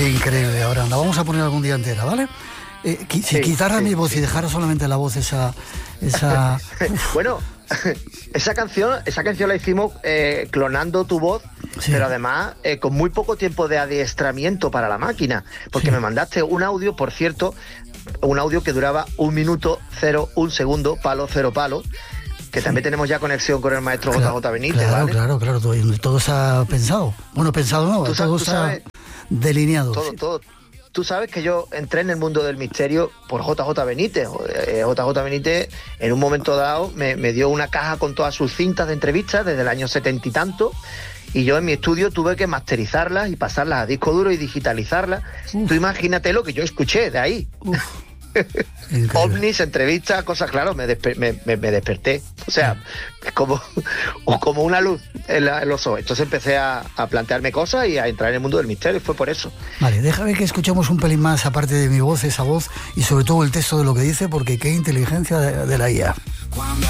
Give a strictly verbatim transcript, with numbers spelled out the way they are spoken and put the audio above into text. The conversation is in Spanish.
Increíble, ahora la vamos a poner algún día entera, ¿vale? Eh, si sí, quitara sí, mi voz sí. y dejara solamente la voz esa... esa... Bueno, esa canción esa canción la hicimos eh, clonando tu voz, sí. pero además eh, con muy poco tiempo de adiestramiento para la máquina, porque sí. me mandaste un audio, por cierto, un audio que duraba un minuto, cero, un segundo, palo, cero palo, que sí. también tenemos ya conexión con el maestro claro, J J Benítez, claro, ¿vale? Claro, claro, todo, todo está pensado. Bueno, pensado no, ¿Tú todo sabes, está sabes, delineado. Todo, sí. todo. Tú sabes que yo entré en el mundo del misterio por J J Benítez. J J Benítez, en un momento dado, me, me dio una caja con todas sus cintas de entrevistas desde el año setenta y tanto, y yo en mi estudio tuve que masterizarlas y pasarlas a disco duro y digitalizarlas. Uf. Tú imagínate lo que yo escuché de ahí. Ovnis, entrevistas, cosas, claro, me, desper- me, me, me desperté. O sea, como, como una luz en, la, en los ojos. Entonces empecé a, a plantearme cosas y a entrar en el mundo del misterio, y fue por eso. Vale, déjame que escuchemos un pelín más, aparte de mi voz, esa voz, y sobre todo el texto de lo que dice, porque qué inteligencia de, de la I A.